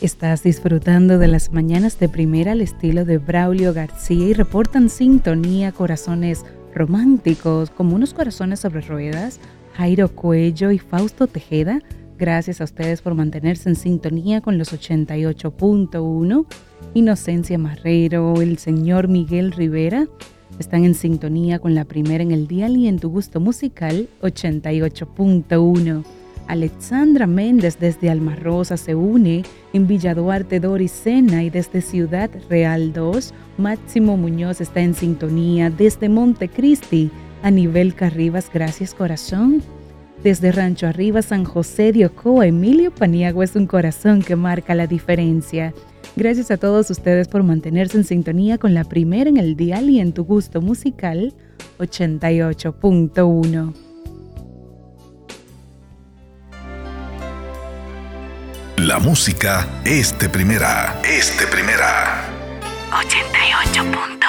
Estás disfrutando de las mañanas de primera al estilo de Braulio García y reportan sintonía corazones románticos como unos corazones sobre ruedas, Jairo Cuello y Fausto Tejeda. Gracias a ustedes por mantenerse en sintonía con los 88.1. Inocencia Marrero, el señor Miguel Rivera están en sintonía con la primera en el dial y en tu gusto musical 88.1. Alexandra Méndez desde Alma Rosa se une, en Villa Duarte Doris Sena y desde Ciudad Real 2, Máximo Muñoz está en sintonía desde Montecristi, Anibel Carribas, gracias corazón. Desde Rancho Arriba, San José de Ocoa, Emilio Paniagua es un corazón que marca la diferencia. Gracias a todos ustedes por mantenerse en sintonía con la primera en el dial y en tu gusto musical 88.1. La música es de primera. Es de primera.